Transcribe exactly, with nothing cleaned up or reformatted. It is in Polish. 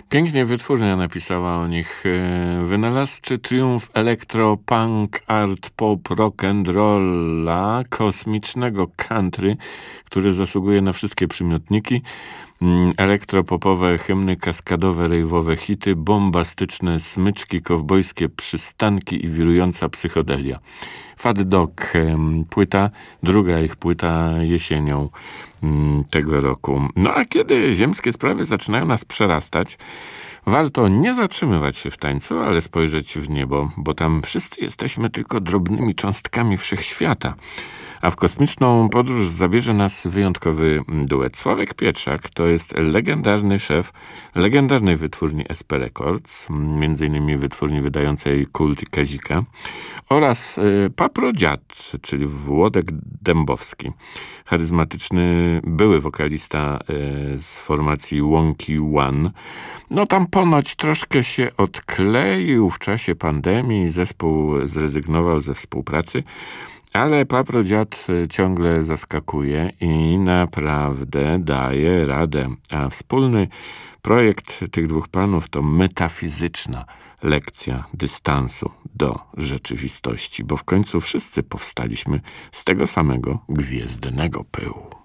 Pięknie wytwórnia napisała o nich. Wynalazczy triumf elektro, punk, art, pop, rock and rolla, kosmicznego country, który zasługuje na wszystkie przymiotniki, elektropopowe hymny, kaskadowe, rejwowe hity, bombastyczne smyczki, kowbojskie przystanki i wirująca psychodelia. Fat Dog, płyta, druga ich płyta jesienią tego roku. No a kiedy ziemskie sprawy zaczynają nas przerastać, warto nie zatrzymywać się w tańcu, ale spojrzeć w niebo, bo tam wszyscy jesteśmy tylko drobnymi cząstkami wszechświata. A w kosmiczną podróż zabierze nas wyjątkowy duet. Sławek Pietrzak to jest legendarny szef legendarnej wytwórni S P Records, między innymi wytwórni wydającej Kult i Kazika, oraz Papro Dziad, czyli Włodek Dębowski, charyzmatyczny były wokalista z formacji Wonky One. No tam ponoć troszkę się odkleił w czasie pandemii, zespół zrezygnował ze współpracy, ale Papro Dziad ciągle zaskakuje i naprawdę daje radę. A wspólny projekt tych dwóch panów to metafizyczna lekcja dystansu do rzeczywistości, bo w końcu wszyscy powstaliśmy z tego samego gwiezdnego pyłu.